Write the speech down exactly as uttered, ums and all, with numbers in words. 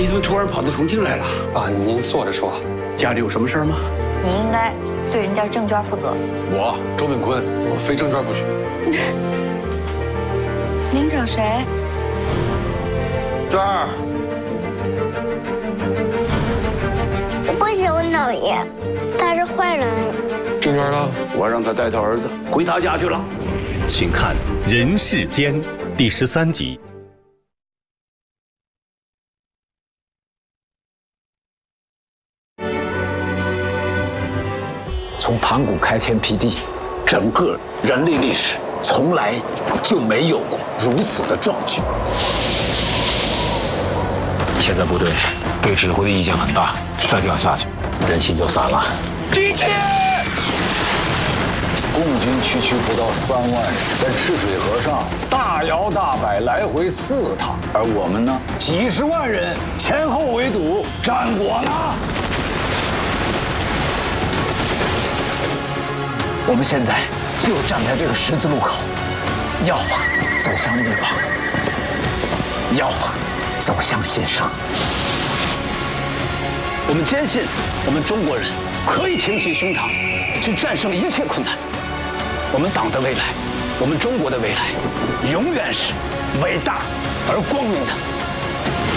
你怎么突然跑到重庆来了？ 爸，您坐着说。 家里有什么事儿吗？ 你应该对人家证券负责。 我周炳坤，我非证券不许。 您找谁？ 娟儿， 我不喜欢老爷，他是坏人。 证券呢？ 我让他带他儿子回他家去了。 请看《人世间》第十三集。 从盘古开天辟地，整个人类历史从来就没有过如此的壮举。现在部队对指挥的意见很大，再这样下去，人心就散了。 进去！ 共军区区不到三万人，在赤水河上大摇大摆来回四趟，而我们呢，几十万人前后围堵，战果呢？我们现在就站在这个十字路口，要么走向灭亡，要么走向新生。我们坚信，我们中国人可以挺起胸膛，去战胜一切困难。我们党的未来，我们中国的未来，永远是伟大而光明的。